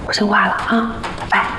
我先挂了啊，拜拜。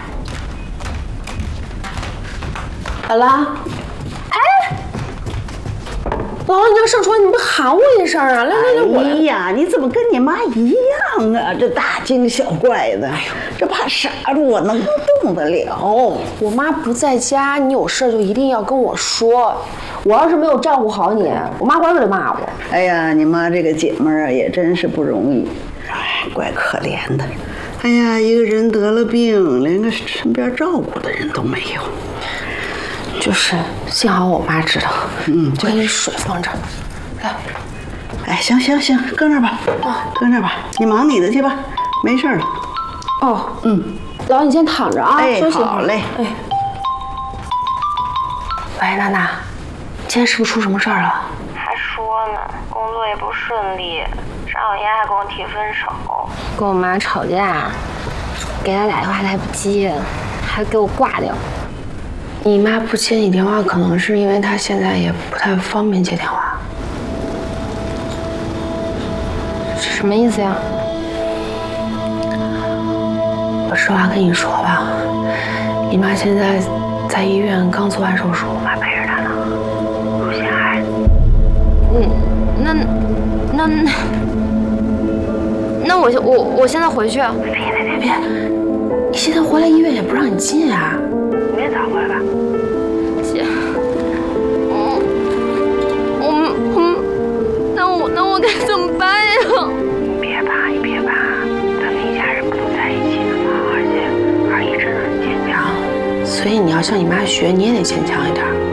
姥姥，哎，姥姥，你要上床，你不喊我一声啊？来，我来。 哎呀，你怎么跟你妈一样啊？这大惊小怪的，这怕傻住我能动得了？ 我妈不在家，你有事就一定要跟我说。我要是没有照顾好你，我妈回来就骂我。 哎呀，你妈这个姐们儿啊，也真是不容易，哎，怪可怜的。哎呀，一个人得了病，连个身边照顾的人都没有。 就是，幸好我妈知道。我给你水放这儿。来， 哎，行，搁那儿吧，搁那儿吧，你忙你的去吧，没事了。 哦，姥姥你先躺着啊，休息。 好嘞。 哎，喂，娜娜，今天是不是出什么事儿了？ 还说呢，工作也不顺利，上个月还跟我提分手，跟我妈吵架，给她打电话她还不接，还给我挂掉。 你妈不接你电话，可能是因为她现在也不太方便接电话。 是什么意思呀？ 我实话跟你说吧，你妈现在在医院刚做完手术，我妈陪着她呢，乳腺癌。 那我现在回去。 别，你现在回来医院也不让你进啊，明天早上回来吧。 姐，那我该怎么办呀？ 你别怕，咱们一家人不都在一起呢吗？而且一直都很坚强，所以你要向你妈学，你也得坚强一点。